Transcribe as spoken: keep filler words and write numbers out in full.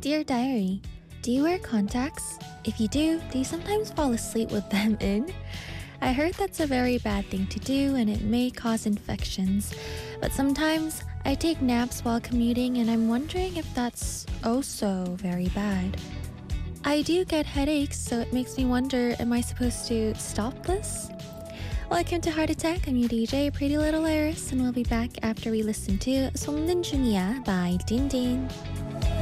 Dear Diary, do you wear contacts? If you do, do you sometimes fall asleep with them in? I heard that's a very bad thing to do and it may cause infections. But sometimes I take naps while commuting and I'm wondering if that's also very bad. I do get headaches, so it makes me wonder, am I supposed to stop this? Welcome to Heart Attack. I'm your D J, Pretty Little Iris, and we'll be back after we listen to 송는중이야 by Din Din.